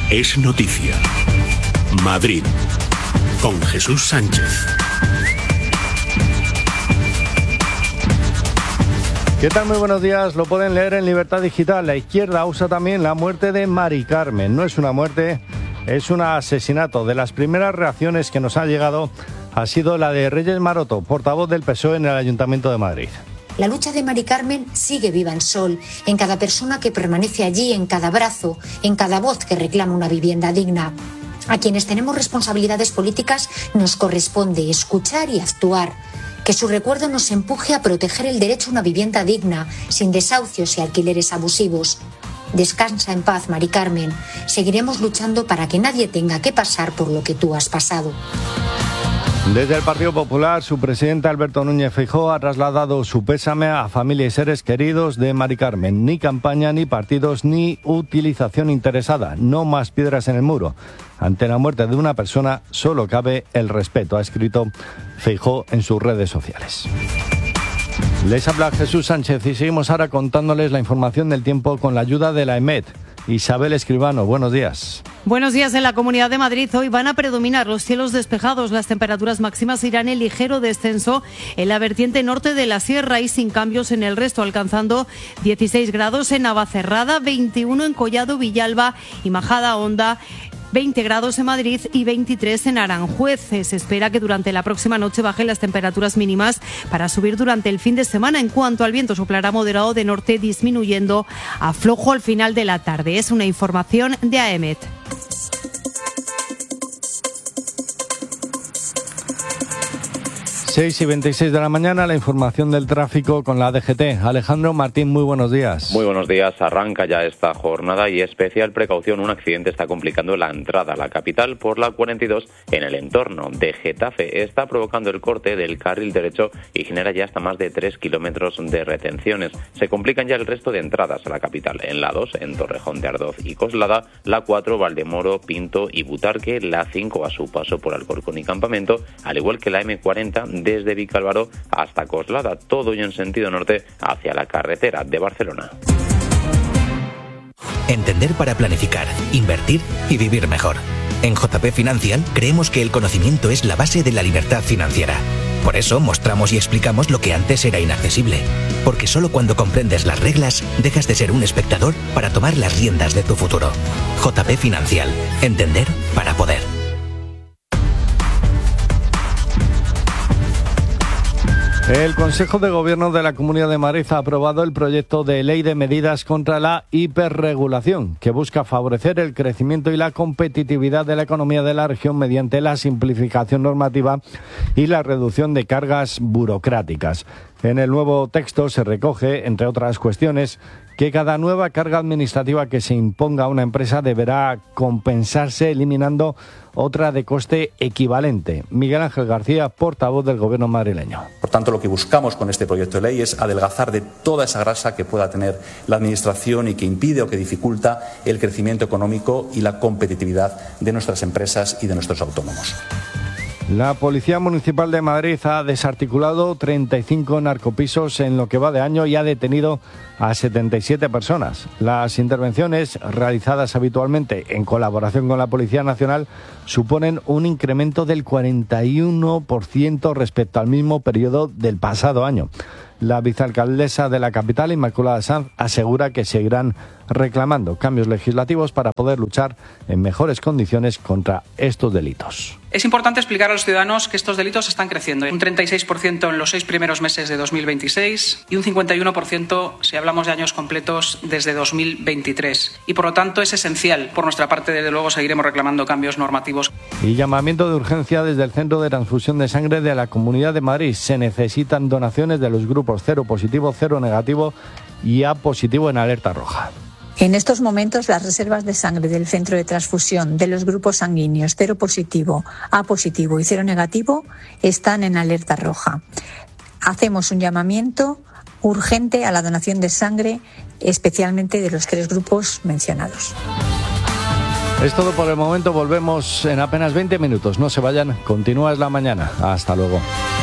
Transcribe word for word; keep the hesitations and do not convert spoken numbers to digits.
es noticia. Madrid, con Jesús Sánchez. ¿Qué tal? Muy buenos días. Lo pueden leer en Libertad Digital. La izquierda usa también la muerte de Mari Carmen. No es una muerte, es un asesinato. De las primeras reacciones que nos han llegado ha sido la de Reyes Maroto, portavoz del P S O E en el Ayuntamiento de Madrid. La lucha de Mari Carmen sigue viva en Sol, en cada persona que permanece allí, en cada abrazo, en cada voz que reclama una vivienda digna. A quienes tenemos responsabilidades políticas nos corresponde escuchar y actuar. Que su recuerdo nos empuje a proteger el derecho a una vivienda digna, sin desahucios y alquileres abusivos. Descansa en paz, Mari Carmen. Seguiremos luchando para que nadie tenga que pasar por lo que tú has pasado. Desde el Partido Popular, su presidente Alberto Núñez Feijóo ha trasladado su pésame a familia y seres queridos de Mari Carmen. Ni campaña, ni partidos, ni utilización interesada. No más piedras en el muro. Ante la muerte de una persona solo cabe el respeto, ha escrito Feijóo en sus redes sociales. Les habla Jesús Sánchez y seguimos ahora contándoles la información del tiempo con la ayuda de la EMET. Isabel Escribano, buenos días. Buenos días. En la Comunidad de Madrid hoy van a predominar los cielos despejados. Las temperaturas máximas irán en ligero descenso en la vertiente norte de la sierra y sin cambios en el resto, alcanzando dieciséis grados en Navacerrada, veintiuno en Collado, Villalba y Majada Honda, veinte grados en Madrid y veintitrés en Aranjuez. Se espera que durante la próxima noche bajen las temperaturas mínimas para subir durante el fin de semana. En cuanto al viento, soplará moderado de norte, disminuyendo a flojo al final de la tarde. Es una información de A E M E T. seis y veintiséis de la mañana, la información del tráfico con la D G T. Alejandro Martín, muy buenos días. Muy buenos días. Arranca ya esta jornada y especial precaución. Un accidente está complicando la entrada a la capital por la cuarenta y dos en el entorno de Getafe. Está provocando el corte del carril derecho y genera ya hasta más de tres kilómetros de retenciones. Se complican ya el resto de entradas a la capital. En la dos, en Torrejón de Ardoz y Coslada, la cuatro, Valdemoro, Pinto y Butarque, la cinco a su paso por Alcorcón y Campamento, al igual que la eme cuarenta desde Vicálvaro hasta Coslada, todo y en sentido norte hacia la carretera de Barcelona. Entender para planificar, invertir y vivir mejor. En J P Financial creemos que el conocimiento es la base de la libertad financiera. Por eso mostramos y explicamos lo que antes era inaccesible. Porque solo cuando comprendes las reglas dejas de ser un espectador para tomar las riendas de tu futuro. J P Financial. Entender para poder. El Consejo de Gobierno de la Comunidad de Madrid ha aprobado el proyecto de ley de medidas contra la hiperregulación, que busca favorecer el crecimiento y la competitividad de la economía de la región mediante la simplificación normativa y la reducción de cargas burocráticas. En el nuevo texto se recoge, entre otras cuestiones, que cada nueva carga administrativa que se imponga a una empresa deberá compensarse eliminando otra de coste equivalente. Miguel Ángel García, portavoz del Gobierno madrileño. Por tanto, lo que buscamos con este proyecto de ley es adelgazar de toda esa grasa que pueda tener la Administración y que impide o que dificulta el crecimiento económico y la competitividad de nuestras empresas y de nuestros autónomos. La Policía Municipal de Madrid ha desarticulado treinta y cinco narcopisos en lo que va de año y ha detenido a setenta y siete personas. Las intervenciones, realizadas habitualmente en colaboración con la Policía Nacional, suponen un incremento del cuarenta y uno por ciento respecto al mismo periodo del pasado año. La vicealcaldesa de la capital, Inmaculada Sanz, asegura que seguirán reclamando cambios legislativos para poder luchar en mejores condiciones contra estos delitos. Es importante explicar a los ciudadanos que estos delitos están creciendo. Un treinta y seis por ciento en los seis primeros meses de dos mil veintiséis y un cincuenta y uno por ciento si hablamos de años completos desde dos mil veintitrés. Y por lo tanto es esencial. Por nuestra parte, desde luego, seguiremos reclamando cambios normativos. Y llamamiento de urgencia desde el Centro de Transfusión de Sangre de la Comunidad de Madrid. Se necesitan donaciones de los grupos cero positivo, cero negativo y A positivo en alerta roja. En estos momentos, las reservas de sangre del centro de transfusión de los grupos sanguíneos cero positivo, A positivo y cero negativo están en alerta roja. Hacemos un llamamiento urgente a la donación de sangre, especialmente de los tres grupos mencionados. Es todo por el momento. Volvemos en apenas veinte minutos. No se vayan. Continúa Es la Mañana. Hasta luego.